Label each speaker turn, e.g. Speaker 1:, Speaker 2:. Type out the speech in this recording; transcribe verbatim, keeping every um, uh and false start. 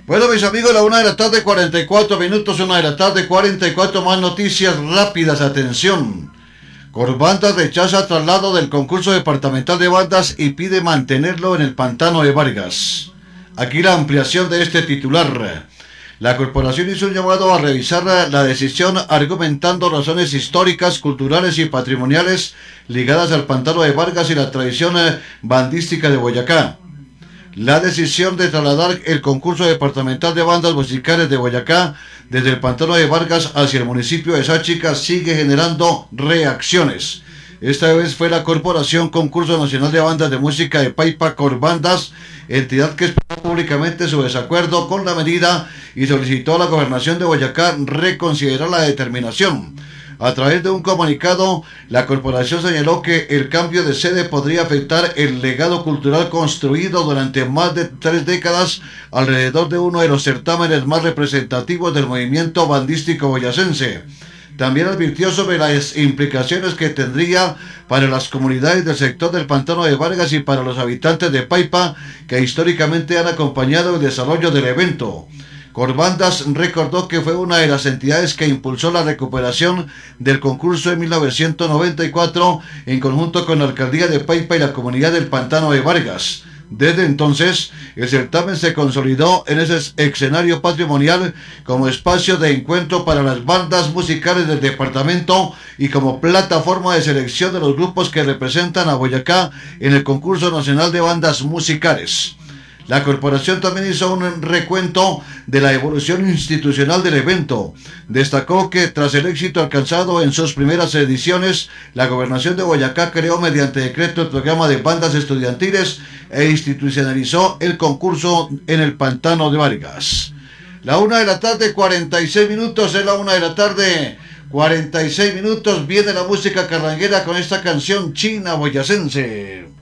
Speaker 1: Bueno, mis amigos, la una de la tarde, cuarenta y cuatro minutos, una de la tarde, cuarenta y cuatro, más noticias rápidas, atención. Corbandas rechaza traslado del concurso departamental de bandas y pide mantenerlo en el pantano de Vargas. Aquí la ampliación de este titular. La corporación hizo un llamado a revisar la decisión argumentando razones históricas, culturales y patrimoniales ligadas al pantano de Vargas y la tradición bandística de Boyacá. La decisión de trasladar el concurso departamental de bandas musicales de Boyacá desde el pantano de Vargas hacia el municipio de Sáchica sigue generando reacciones. Esta vez fue la Corporación Concurso Nacional de Bandas de Música de Paipa Corbandas, entidad que expresó públicamente su desacuerdo con la medida y solicitó a la Gobernación de Boyacá reconsiderar la determinación. A través de un comunicado, la corporación señaló que el cambio de sede podría afectar el legado cultural construido durante más de tres décadas alrededor de uno de los certámenes más representativos del movimiento bandístico boyacense. También advirtió sobre las implicaciones que tendría para las comunidades del sector del pantano de Vargas y para los habitantes de Paipa, que históricamente han acompañado el desarrollo del evento. Corbandas recordó que fue una de las entidades que impulsó la recuperación del concurso en mil novecientos noventa y cuatro en conjunto con la alcaldía de Paipa y la comunidad del pantano de Vargas. Desde entonces, el certamen se consolidó en ese escenario patrimonial como espacio de encuentro para las bandas musicales del departamento y como plataforma de selección de los grupos que representan a Boyacá en el concurso nacional de bandas musicales. La corporación también hizo un recuento de la evolución institucional del evento. Destacó que tras el éxito alcanzado en sus primeras ediciones, la Gobernación de Boyacá creó mediante decreto el programa de bandas estudiantiles e institucionalizó el concurso en el pantano de Vargas. La una de la tarde, cuarenta y seis minutos, es la una de la tarde, cuarenta y seis minutos, viene la música carranguera con esta canción china boyacense.